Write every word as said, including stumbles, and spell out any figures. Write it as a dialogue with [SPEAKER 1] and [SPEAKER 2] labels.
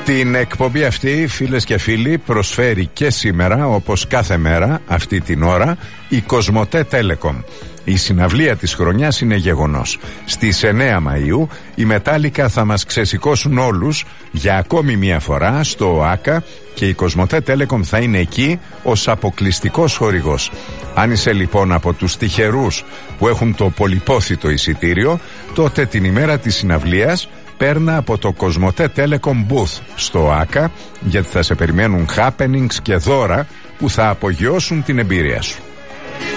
[SPEAKER 1] Την εκπομπή αυτή, φίλες και φίλοι, προσφέρει και σήμερα, όπως κάθε μέρα αυτή την ώρα, η Κοσμοτέ Telecom. Η συναυλία της χρονιάς είναι γεγονός. Στις εννέα Μαΐου οι Μετάλλικα θα μας ξεσηκώσουν όλους για ακόμη μια φορά στο ΟΑΚΑ και η Κοσμοτέ Telecom θα είναι εκεί ως αποκλειστικός χορηγός. Αν είσαι λοιπόν από τους τυχερούς που έχουν το πολυπόθητο εισιτήριο, τότε την ημέρα της συναυλίας παίρνα από το Κοσμοτέ Telecom Booth στο ΟΑΚΑ, γιατί θα σε περιμένουν happenings και δώρα που θα απογειώσουν την εμπειρία σου.